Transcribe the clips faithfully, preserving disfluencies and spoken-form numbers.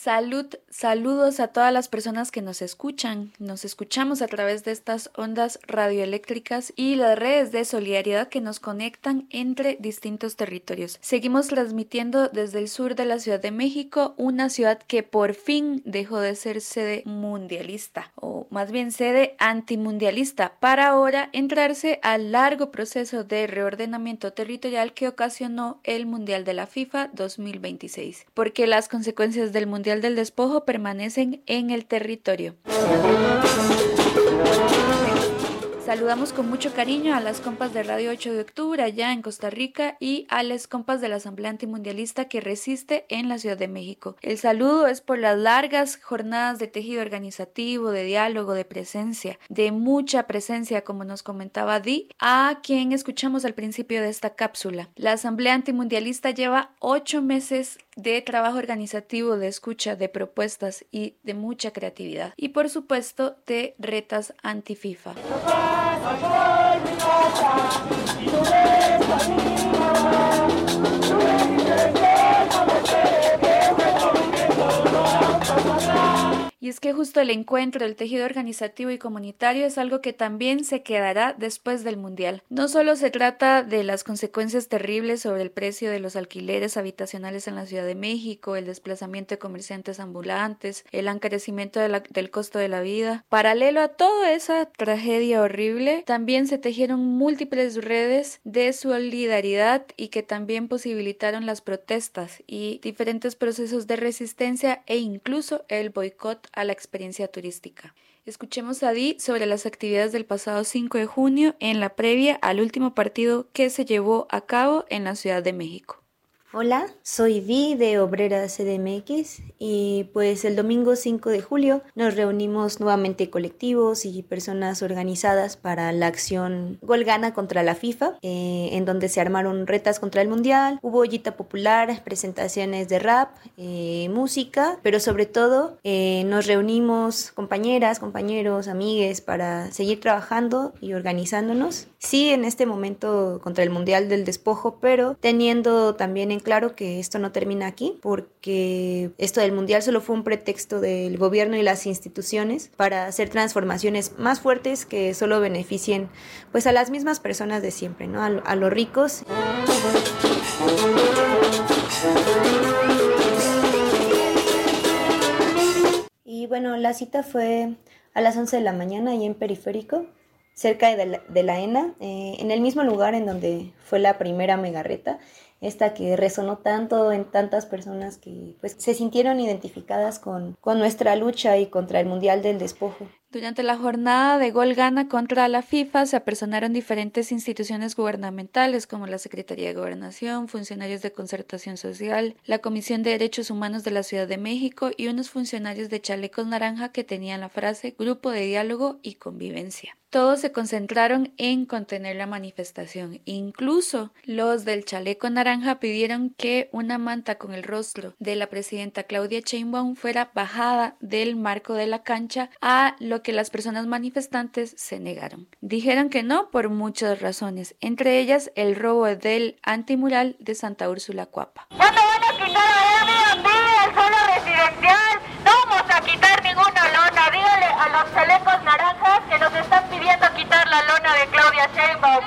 Salud, saludos a todas las personas que nos escuchan. Nos escuchamos a través de estas ondas radioeléctricas y las redes de solidaridad que nos conectan entre distintos territorios. Seguimos transmitiendo desde el sur de la Ciudad de México, una ciudad que por fin dejó de ser sede mundialista, o más bien sede antimundialista, para ahora entrarse al largo proceso de reordenamiento territorial que ocasionó el Mundial de la FIFA dos mil veintiséis, porque las consecuencias del Mundial del Despojo permanecen en el territorio. Saludamos con mucho cariño a las compas de Radio ocho de octubre allá en Costa Rica y a las compas de la Asamblea Antimundialista que resiste en la Ciudad de México. El saludo es por las largas jornadas de tejido organizativo, de diálogo, de presencia, de mucha presencia, como nos comentaba Di, a quien escuchamos al principio de esta cápsula. La Asamblea Antimundialista lleva ocho meses de trabajo organizativo, de escucha, de propuestas y de mucha creatividad. Y por supuesto de retas anti-FIFA. Y es que justo el encuentro del tejido organizativo y comunitario es algo que también se quedará después del Mundial. No solo se trata de las consecuencias terribles sobre el precio de los alquileres habitacionales en la Ciudad de México, el desplazamiento de comerciantes ambulantes, el encarecimiento de la, del costo de la vida. Paralelo a toda esa tragedia horrible, también se tejieron múltiples redes de solidaridad y que también posibilitaron las protestas y diferentes procesos de resistencia e incluso el boicot a la experiencia turística. Escuchemos a Di sobre las actividades del pasado cinco de junio en la previa al último partido que se llevó a cabo en la Ciudad de México. Hola, soy Vi de Obrera C D M X y pues el domingo cinco de julio nos reunimos nuevamente colectivos y personas organizadas para la acción Golgana contra la FIFA, eh, en donde se armaron retas contra el Mundial, hubo ollita popular, presentaciones de rap, eh, música, pero sobre todo eh, nos reunimos compañeras, compañeros, amigues para seguir trabajando y organizándonos. Sí, en este momento contra el Mundial del Despojo, pero teniendo también en claro que esto no termina aquí, porque esto del Mundial solo fue un pretexto del gobierno y las instituciones para hacer transformaciones más fuertes que solo beneficien pues a las mismas personas de siempre, ¿no? A, a los ricos. Y bueno, la cita fue a las once de la mañana ahí en Periférico, cerca de la, de la ENA, eh, en el mismo lugar en donde fue la primera megarreta, esta que resonó tanto en tantas personas que pues, se sintieron identificadas con, con nuestra lucha y contra el Mundial del Despojo. Durante la jornada de Golgana contra la FIFA se apersonaron diferentes instituciones gubernamentales como la Secretaría de Gobernación, funcionarios de Concertación Social, la Comisión de Derechos Humanos de la Ciudad de México y unos funcionarios de chalecos naranja que tenían la frase Grupo de Diálogo y Convivencia. Todos se concentraron en contener la manifestación. Incluso los del chaleco naranja pidieron que una manta con el rostro de la presidenta Claudia Sheinbaum fuera bajada del marco de la cancha, a lo que las personas manifestantes se negaron. Dijeron que no por muchas razones, entre ellas el robo del antimural de Santa Úrsula Cuapa. ¿Cuándo van a quitar a Airbnb el suelo residencial? No vamos a quitar ninguna lona. Dígale a los chalecos naranjas que nos están pidiendo quitar la lona de Claudia Sheinbaum.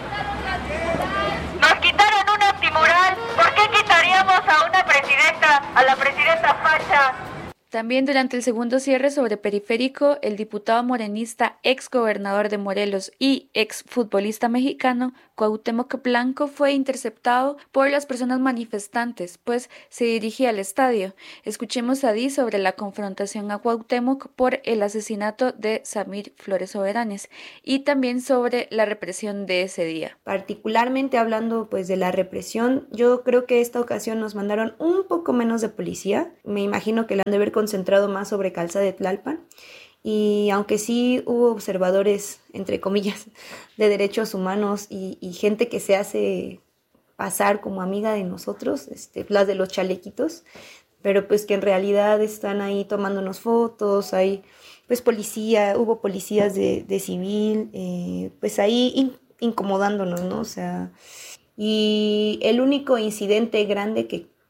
Nos quitaron un antimural. ¿Por qué quitaríamos a una presidenta, a la presidenta facha? También durante el segundo cierre sobre Periférico, el diputado morenista, ex gobernador de Morelos y ex futbolista mexicano, Cuauhtémoc Blanco, fue interceptado por las personas manifestantes, pues se dirigía al estadio. Escuchemos a Di sobre la confrontación a Cuauhtémoc por el asesinato de Samir Flores Soberanes y también sobre la represión de ese día. Particularmente hablando pues de la represión, yo creo que esta ocasión nos mandaron un poco menos de policía. Me imagino que la han de haber concentrado más sobre Calzada de Tlalpan, y aunque sí hubo observadores, entre comillas, de derechos humanos y, y gente que se hace pasar como amiga de nosotros, este, las de los chalequitos, pero pues que en realidad están ahí tomándonos fotos, hay pues policía, hubo policías de, de civil, eh, pues ahí in, incomodándonos, ¿no? O sea, y el único incidente grande que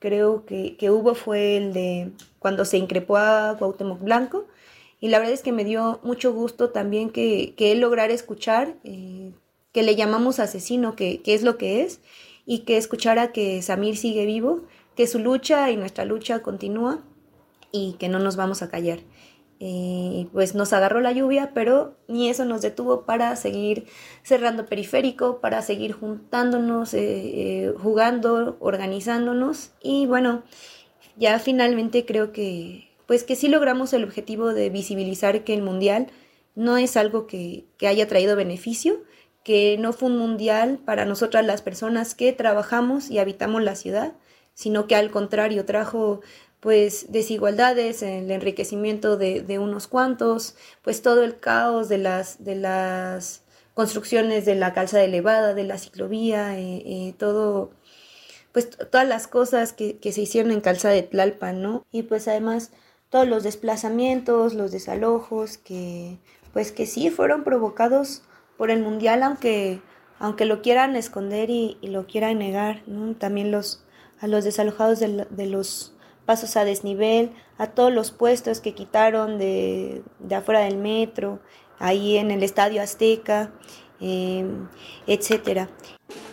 creo que, que hubo fue el de cuando se increpó a Cuauhtémoc Blanco, y la verdad es que me dio mucho gusto también que, que él lograra escuchar, eh, que le llamamos asesino, que, que es lo que es, y que escuchara que Samir sigue vivo, que su lucha y nuestra lucha continúa y que no nos vamos a callar. Eh, pues nos agarró la lluvia, pero ni eso nos detuvo para seguir cerrando periférico, para seguir juntándonos, eh, eh, jugando, organizándonos, y bueno, ya finalmente creo que pues que sí logramos el objetivo de visibilizar que el mundial no es algo que, que haya traído beneficio, que no fue un mundial para nosotras las personas que trabajamos y habitamos la ciudad, sino que al contrario trajo pues desigualdades, el enriquecimiento de, de unos cuantos, pues todo el caos de las, de las construcciones de la calzada elevada, de la ciclovía, eh, eh, todo, pues todas las cosas que, que se hicieron en Calzada de Tlalpan, ¿no? Y pues además todos los desplazamientos, los desalojos, que pues que sí fueron provocados por el mundial, aunque, aunque lo quieran esconder y, y lo quieran negar, ¿no? También los, a los desalojados de, de los pasos a desnivel, a todos los puestos que quitaron de, de afuera del metro, ahí en el Estadio Azteca, eh, etcétera.